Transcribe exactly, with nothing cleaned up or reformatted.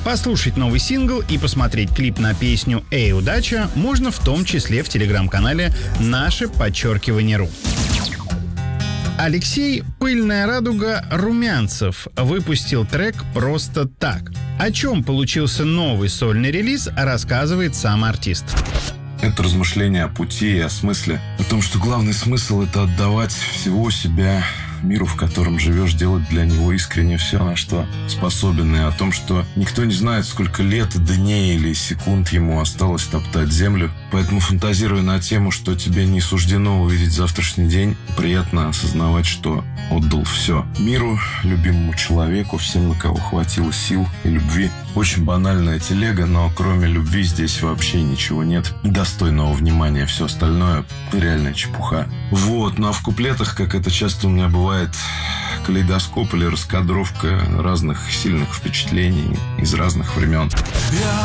Послушать новый сингл и посмотреть клип на песню «Эй, удача» можно в том числе в телеграм-канале «Наше подчеркивание ру». Алексей «Пыльная радуга» Румянцев выпустил трек «Просто так». О чем получился новый сольный релиз, рассказывает сам артист. Это размышление о пути и о смысле. О том, что главный смысл — это отдавать всего себя миру, в котором живешь, делать для него искренне все, на что способен. И о том, что никто не знает, сколько лет, дней или секунд ему осталось топтать землю. Поэтому, фантазируя на тему, что тебе не суждено увидеть завтрашний день, приятно осознавать, что отдал все миру, любимому человеку, всем, на кого хватило сил и любви. Очень банальная телега, но кроме любви здесь вообще ничего нет достойного внимания. Все остальное реальная чепуха. Вот, ну а в куплетах, как это часто у меня бывает, калейдоскоп или раскадровка разных сильных впечатлений из разных времен.